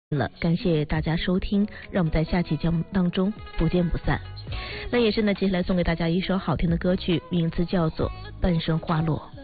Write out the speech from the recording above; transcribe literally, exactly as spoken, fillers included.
了，感谢大家收听，让我们在下期节目当中不见不散。那也是呢，接下来送给大家一首好听的歌曲，名字叫做《半生花落》。